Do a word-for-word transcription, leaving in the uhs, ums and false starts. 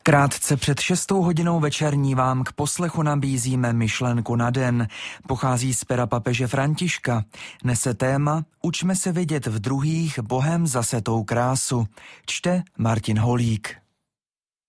Krátce před šestou hodinou večerní vám k poslechu nabízíme myšlenku na den. Pochází z pera papeže Františka. Nese téma Učme se vidět v druhých Bohem zasetou krásu. Čte Martin Holík.